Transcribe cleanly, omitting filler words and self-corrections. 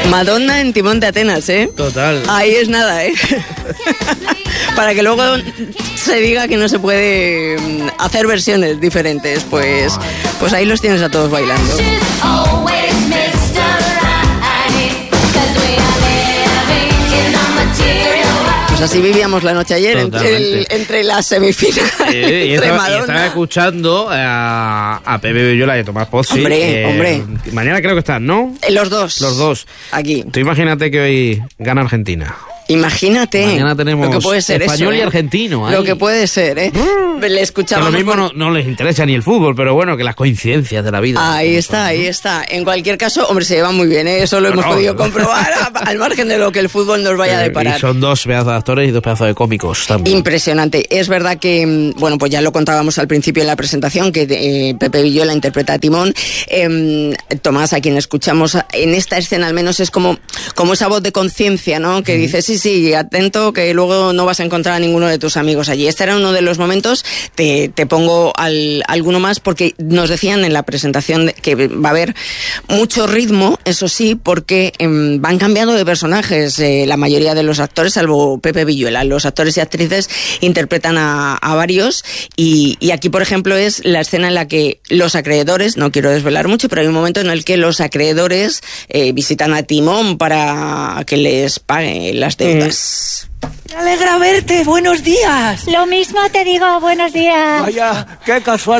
Madonna en Timón de Atenas, ¿eh? Total. Ahí es nada, ¿eh? Para que luego se diga que no se puede hacer versiones diferentes, pues ahí los tienes a todos bailando. Pues así vivíamos la noche ayer entre las semifinales. Y estaba escuchando a Pepe Villuela y a Tomás Pozzi. Hombre. Mañana creo que están, ¿no? Los dos. Aquí. Tú imagínate que hoy gana Argentina. Imagínate. Mañana tenemos lo que puede ser español eso, y argentino. Lo que puede ser, ¿eh? Le escuchábamos. Que lo mismo no les interesa ni el fútbol, pero bueno, que las coincidencias de la vida. Ahí está. En cualquier caso, hombre, se llevan muy bien, ¿eh? Eso lo hemos podido comprobar al margen de lo que el fútbol nos vaya a deparar. Y son 2 pedazos de actores y 2 pedazos de cómicos también. Impresionante. Es verdad que, bueno, pues ya lo contábamos al principio en la presentación, que Pepe Villuela interpreta a Timón. Tomás, a quien escuchamos en esta escena al menos, es como esa voz de conciencia, ¿no? Que dice, sí, atento, que luego no vas a encontrar a ninguno de tus amigos allí. Este era uno de los momentos. Te pongo alguno más, porque nos decían en la presentación que va a haber mucho ritmo, eso sí, porque van cambiando de personajes la mayoría de los actores, salvo Pepe Villuela. Los actores y actrices interpretan a varios, y aquí, por ejemplo, es la escena en la que los acreedores, no quiero desvelar mucho, pero hay un momento en el que los acreedores visitan a Timón para que les pague las deudas. Me alegra verte, buenos días. Lo mismo te digo, buenos días. Vaya, qué casualidad.